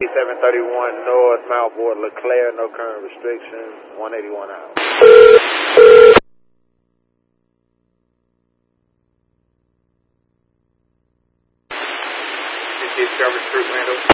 731 North, Mount Board, LeClaire, no current restrictions, 181 out. Discovery Street, Randall.